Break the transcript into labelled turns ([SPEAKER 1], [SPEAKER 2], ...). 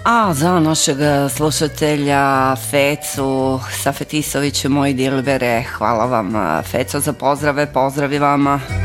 [SPEAKER 1] A za našeg slušatelja Fecu Safetisović, moj Dilbere, hvala vam Feco za pozdrave, pozdravi vama.